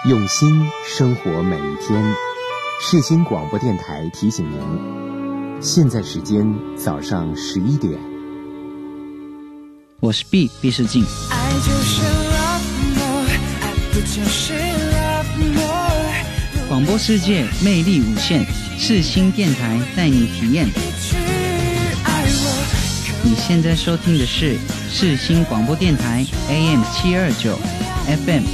用心生活每一天。世新广播电台提醒您，现在时间早上11点。 我是毕世静。 爱就是 love more， 爱不就是 love more。 广播世界魅力无限，世新电台带你体验。你现在收听的是世新广播电台 AM729 FM